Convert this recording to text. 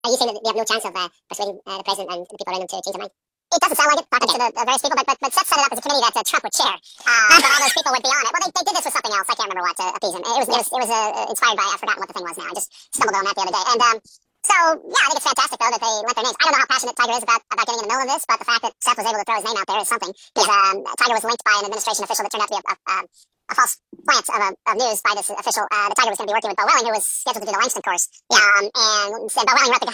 Are you saying that they have no chance of persuading the president and the people around him to change their mind? It doesn't sound like it, talking to the various people, but Seth set it up as a committee that Trump would chair, but all those people would be on it. Well, they did this with something else. I can't remember what to appease him. It was inspired by, I've forgotten what the thing was now. I just stumbled on that the other day. And so, yeah, I think it's fantastic, though, that they lent their names. I don't know how passionate Tiger is about getting in the middle of this, but the fact that Seth was able to throw his name out there is something, because Tiger was linked by an administration official that turned out to be a false plant of news by this official. That Tiger was going to be working with Bo Welling, who was scheduled to do the Langston course. Yeah. And Bo Welling